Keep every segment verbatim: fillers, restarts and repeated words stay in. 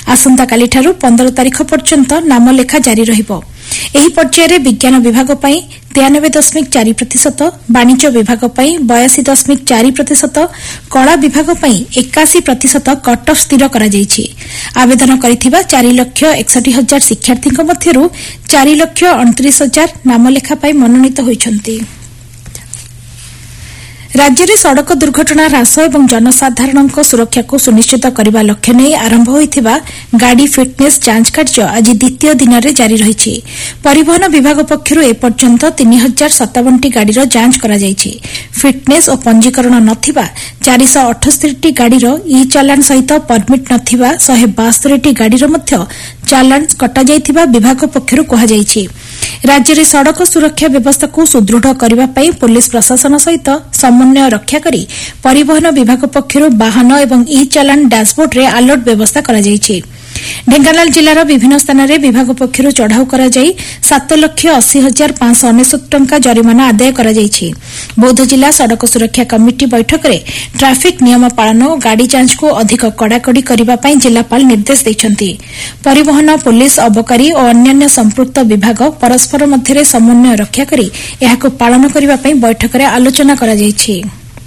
आसंताकालिठारू पंद्रह तारीख पर्यंत नामलेखा जारी रहिबो। एही पर्याୟରେ विज्ञान विभाग ପାଇଁ तिरानबे दशमिक चार प्रतिशत, वाणिज्य विभाग ପାଇଁ बयासी दशमिक चार प्रतिशत, कला विभाग ପାଇଁ एकासी प्रतिशत कट अफ स्थिर कराଯାଇଛି। आवेदन କରିଥିବା चार लक्ष एकसठ हजार शिक्षार्थीଙ୍କ ମଧ୍ୟରୁ चार लक्ष अणतीस हजार नामलेखा ପାଇଁ मनोनीत ହୋଇଛନ୍ତି। राज्य में सड़क दुर्घटना ह्रास और जनसाधारण सुरक्षा को सुनिश्चित करने लक्ष्य नहीं आरंभ होइथिबा गाड़ी फिटनेस जांच कार्य आज द्वितीय दिन में जारी रही। परिवहन विभाग पक्षर एपर्यंत तीन हजार सत्तावन टी गाड़ीर जांच करा जायछि। फिटनेस और पंजीकरण नथिबा चार सौ अठस्तरी टी गाड़ीर ई चालान सहित परमिट नथिबा एक सौ बास्तरी टी गाड़ीर मध्य चालान कटा जायथिबा विभाग पक्षर कहा जायछि। राज्य में सड़क सुरक्षा व्यवस्था को सुदृढ़ करने पर पुलिस प्रशासन सहित समन्वय रक्षा करी परिवहन विभाग पक्षर वाहन और ई चालान डैशबोर्ड रे अलर्ट व्यवस्था करा जायछि। ढेंकानाल जिलार विभिन्न स्थान में विभाग पक्षर चढ़ाऊ करा जाई सात लक्ष अस्सी हजार पांच अनेशत टंका जरिमाना आदाय करा जायछि। बौद्ध जिला सड़क सुरक्षा कमिटी बैठक में ट्राफिक नियम पालन और गाड़ी जांच को अधिक कड़ाकड़ी करने जिलापाल निर्देश देइछन्ति। परिवहन पुलिस अबकारी और अन्य संपृक्त विभाग परस्पर मध्य समन्वय रक्षा करी एहाको पालन करने बैठक में आलोचना करा जायछि।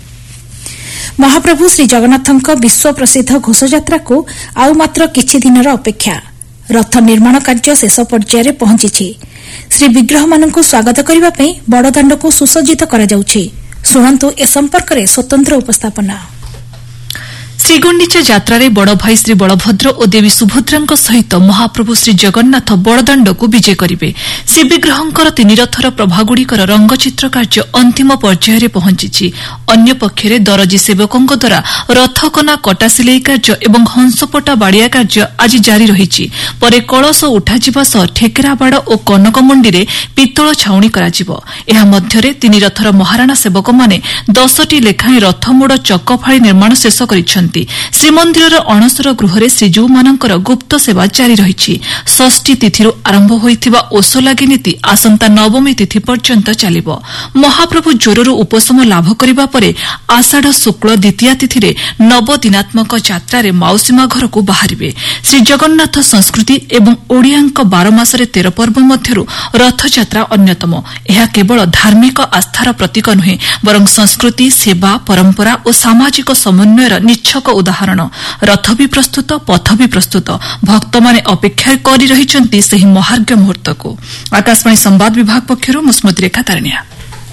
महाप्रभु श्री जगन्नाथଙ୍କ विश्व प्रसिद्ध घोषयात्रा को आउ मात्र किछि दिनर अपेक्षा। रथ निर्माण कार्य शेष पर्यायर पहुंची। श्री विग्रह मानक स्वागत करने बड़दाण्ड को सुसज्जित करा जाउछि। सुनंतु ए संपर्क में स्वतंत्र उपस्थापना। श्रीगुंडीचा यात्रा बड़ भाई श्री बलभद्र और देवी सुभद्रा सहित महाप्रभु श्री जगन्नाथ बड़दाण्ड को विजय करेंगे। श्रीविग्रहंकर तीन रथर प्रभागुड़िकर रंगचित्र कार्य अंतिम पर्यायर पहुंची। अन्य पक्षरे दरजी सेवकों द्वारा रथकना कटा सिलाई कार्य और हंसपटा बाड़िया कार्य आज जारी रही। पर कलश उठाଯିबा सह ठेकेराबाड़ और कनकमंडी में पित्तल छाउणी कराजिबो। एहा मध्यरे तीन रथर महाराणा सेवक माने दसटी लेखाएं रथमोड़ चक फाड़ी निर्माण शेष करिसेंति। श्रीमंदिर अणसर गृह श्रीजू मानकर गुप्त सेवा जारी रही। षष्ठी तिथि आरंभ होइथिबा ओषलागी नीति आसंता नवमी तिथि पर्यंत चलिबो। महाप्रभु ज्वररू उपशम लाभ करिबा परे आषाढ़ शुक्ल द्वितीया तिथि नवदिनात्मक यात्रा माउसीमा घर को बाहरिबे। श्री जगन्नाथ संस्कृति एवं ओडियांक बार मासरे तेर पर्व मध्यरू रथयात्रा अन्यतम। यह केवल धार्मिक आस्थार प्रतीक नुहे बरं संस्कृति सेवा परंपरा और सामाजिक समन्वयर निच्छक उदाहरण। रथ भी प्रस्तुत पथ भी प्रस्तुत भक्त माने अपेक्षा करी रहिचंती सही महार्घ्य मुहूर्त को। आकाशवाणी संवाद विभाग पक्षरु मुस्मृति रेखा तारनिया।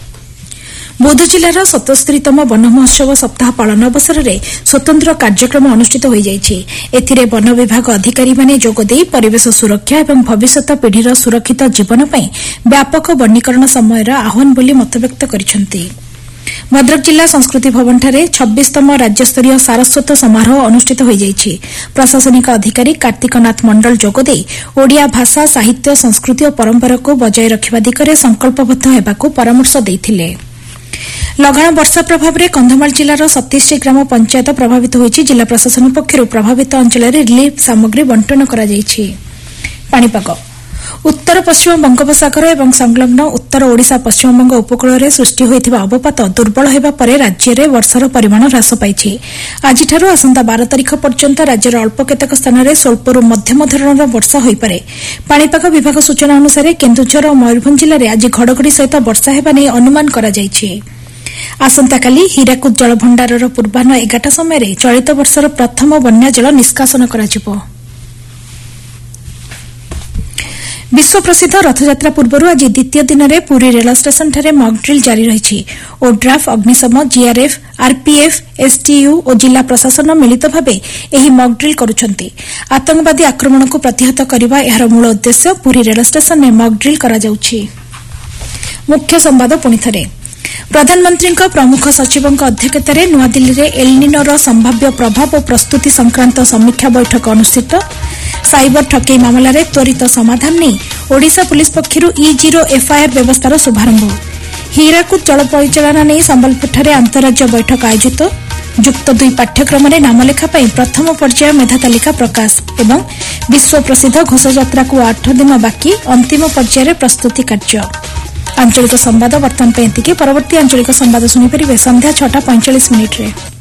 बौद्ध जिलार सतस्तरीतम वन महोत्सव सप्ताह पालन अवसर में स्वतंत्र कार्यक्रम अनुष्ठित हो जाइछि। एथिरे वन विभाग अधिकारी माने जोगदेई परिवेश सुरक्षा और भविष्यत पीढ़ीर सुरक्षित जीवन पई व्यापक वनीकरण समयर आह्वान बोली मतव्यक्त करिसेंति। भद्रक जिला संस्कृति भवन ठारे छब्बीसतम राज्यस्तरीय सारस्वत समारोह अनुष्ठित हो जाइछि। प्रशासनिक अधिकारी कार्तिकनाथ मंडल जोगदेई ओडिया भाषा साहित्य संस्कृति और परंपरा को बजाय रखिबा दिगरे संकल्पबद्ध हेबाकू परामर्श देइथिले। लगाण वर्षा प्रभाव में कंधमाल जिलार सत्तीस ग्राम पंचायत प्रभावित होइछि। जिला प्रशासन पक्षरु प्रभावित अंचल में रिलीफ सामग्री बंटन करा जाइछि। पाणीपाग उत्तर पश्चिम बंगोपसागर और संलग्न उत्तर ओडिशा पश्चिमबंग उपकूल में सृष्टि होइथिबा अवपात दुर्बल होगा पर राज्य में वर्षार परिमाण ह्रास पाइछि। आज आसंता बारह तारीख पर्यंत राज्यर अल्प केतेक स्थान में स्वल्परू मध्यम धरणर वर्षा होइपारे। पाणीपाग विभाग सूचना अनुसार केन्दुझर और मयूरभंज जिले में आज घड़घड़ी सहित वर्षा हेबा नेई अनुमान करा जाइछि। आसंताकाली हीराकुद जलभंडारर पूर्वाह्न एगारटा समय चलित वर्षर प्रथम बन्या जल निष्कासन कराजिबो। विश्व प्रसिद्ध रथयात्रा पूर्व आज द्वितीय दिन में पुरी रेल स्टेशन ठारे मॉकड्रिल जारी रही। ओड्राफ अग्निशम जीआरएफ आरपीएफ एसटीयू और जिला प्रशासन मिलित भाव यह मॉकड्रिल करुछंती। आतंकवादी आक्रमण को प्रतिहत करने यार मूल उद्देश्य पुरी रेल स्टेशन में मॉकड्रिल करा जाउछि। मुख्य संवाद पुणी थरे प्रधानमंत्री प्रमुख सचिवों अध्यक्षतार नूआदिल्ली में एलनिनोर संभाव्य प्रभाव और प्रस्तुति संक्रांत समीक्षा बैठक अनुष्ठित। साइबर ठकई मामला रे त्वरित समाधान नहीं Odisha police पक्षरु E zero FIR व्यवस्थार शुभारंभ। हीराकुद जल परिचालना नहीं संबलपुरଠାରେ अंतरराज्य बैठक आयोजित। युक्त दुई पाठ्यक्रम में नामलेखा प्रथम पर्याय मेधा तालिका प्रकाश एवं विश्व प्रसिद्ध घोषयात्रा को आठ दिन बाकी अंतिम पर्यायर प्रस्तुति कार्य। आंचलिक संवाद वर्तमान परवर्ती आंचलिक संवाद शुणिपारे संध्या छटा पैंचाश मिनिट्रे।